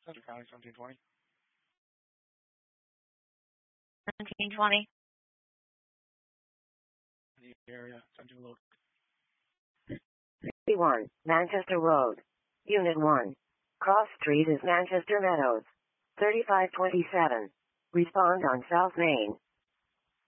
Center County, 1720. 1720. The area, send you a load. 61, Manchester Road. Unit 1. Cross Street is Manchester Meadows. 3527. Respond on South Main.